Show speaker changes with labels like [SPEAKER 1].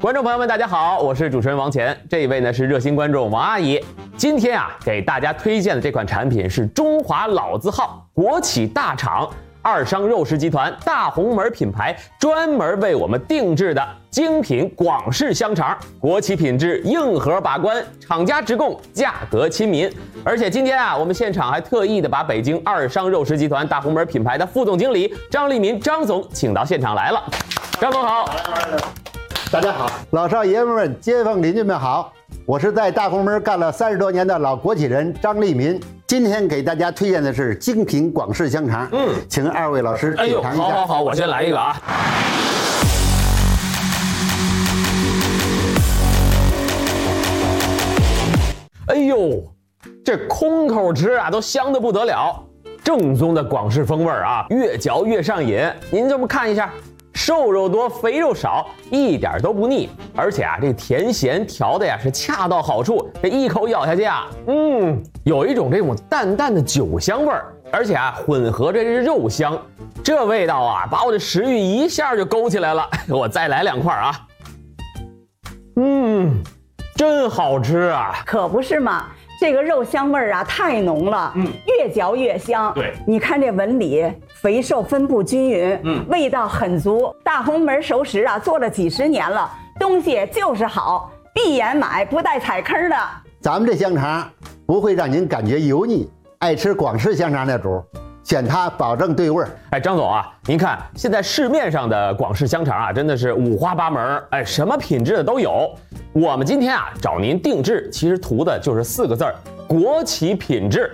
[SPEAKER 1] 观众朋友们，大家好，我是主持人王乾。这一位呢是热心观众王阿姨。今天啊，给大家推荐的这款产品是中华老字号国企大厂二商肉食集团大红门品牌专门为我们定制的精品广式香肠，国企品质，硬核把关，厂家直供，价格亲民。而且今天啊，我们现场还特意的把北京二商肉食集团大红门品牌的副总经理张立民张总请到现场来了。张总好。
[SPEAKER 2] 大家好，老少爷们们、街坊邻居们好，我是在大红门干了30多年的老国企人张立民。今天给大家推荐的是精品广式香肠，请二位老师品尝一下。
[SPEAKER 1] 好，我先来一个啊。哎呦，这空口吃啊，都香得不得了，正宗的广式风味啊，越嚼越上瘾。您这么看一下。瘦肉多，肥肉少，一点都不腻，而且啊，这甜咸调的呀是恰到好处，这一口咬下去啊，有一种这种淡淡的酒香味儿，而且啊，混合着这肉香，这味道啊，把我的食欲一下就勾起来了。我再来2块啊，真好吃啊！
[SPEAKER 3] 可不是嘛。这个肉香味儿啊太浓了，越嚼越香。
[SPEAKER 1] 对，
[SPEAKER 3] 你看这纹理，肥瘦分布均匀，味道很足。大红门熟食啊，做了几十年了，东西就是好，闭眼买不带踩坑的。
[SPEAKER 2] 咱们这香肠不会让您感觉油腻，爱吃广式香肠的主选它保证对味儿。
[SPEAKER 1] 哎，张总啊，您看现在市面上的广式香肠啊，真的是五花八门，哎，什么品质的都有。我们今天啊找您定制，其实图的就是4个字儿：国企品质。